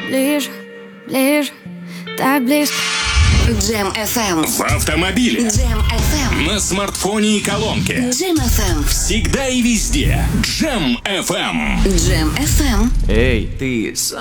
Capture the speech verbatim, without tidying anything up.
ближе, ближе, так близко. Джем эф эм. В автомобиле. Джем эф эм. На смартфоне и колонке. Джем эф эм. Всегда и везде. Джем эф эм. Джем эф эм. Эй, ты